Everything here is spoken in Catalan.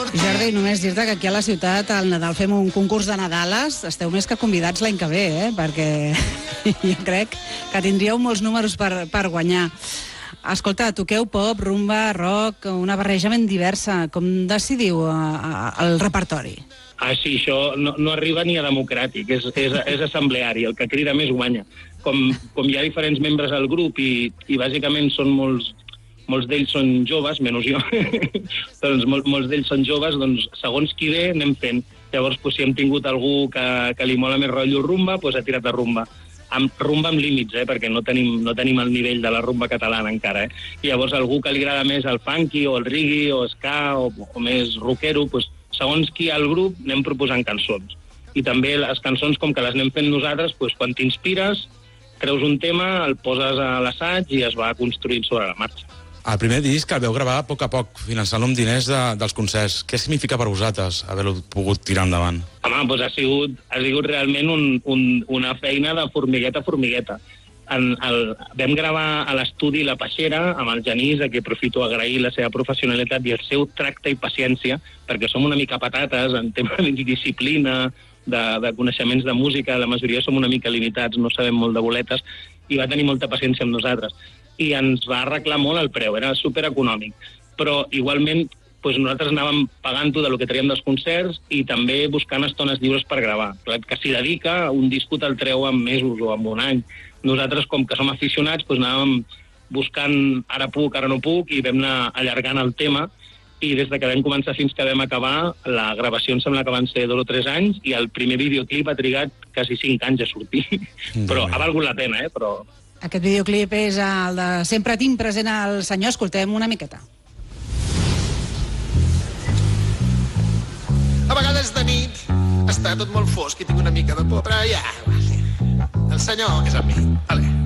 Jordi, només dir-te que aquí a la ciutat al Nadal fem un concurs de Nadales. Esteu més que convidats l'any que ve, perquè jo crec que tindríeu molts números per guanyar. Escolta, toqueu pop, rumba, rock, una barreja ben diversa. Com decidiu el repertori? Sí, això no arriba ni a democràtic, és assembleari, el que crida més guanya. Com hi ha diferents membres al grup i bàsicament són molts d'ells són joves, menys jo, doncs molts d'ells són joves, doncs segons qui ve anem fent. Llavors, si hem tingut algú que li mola més rotllo rumba, doncs ha tirat de rumba. Rumba amb límits, perquè no tenim el nivell de la rumba catalana encara. I llavors algú que li agrada més el funky o el reggae o ska o més rockero, doncs segons qui al grup anem proposant cançons. I també les cançons, com que les anem fent nosaltres, doncs quan t'inspires, creus un tema, el poses a l'assaig i es va construint sobre la marxa. El primer disc el veu gravar a poc, finançant-lo amb diners dels concerts. Què significa per vosaltres haver-lo pogut tirar endavant? Home, doncs ha sigut realment una feina de formigueta a formigueta. Vam gravar a l'estudi La Peixera amb el Genís, a qui aprofito a agrair la seva professionalitat i el seu tracte i paciència, perquè som una mica patates en tema de disciplina, de coneixements de música, la majoria som una mica limitats, no sabem molt de boletes, i va tenir molta paciència amb nosaltres. I ens va arreglar molt el preu, era supereconòmic. Però igualment nosaltres anàvem pagant-ho del que traiem dels concerts i també buscant estones lliures per gravar. Que s'hi dedica, un disc te'l treu en mesos o en un any. Nosaltres, com que som aficionats, anàvem buscant ara puc, ara no puc, i vam anar allargant el tema, i des que vam començar fins que vam acabar, la gravació em sembla que van ser 2 o 3 anys, i el primer videoclip ha trigat quasi 5 anys a sortir. Però ha valgut la pena, però... Aquest videoclip és el de Sempre tinc present el senyor. Escoltem una miqueta. A vegades de nit està tot molt fosc i tinc una mica de por, però ja... El senyor és amb mi. Vale.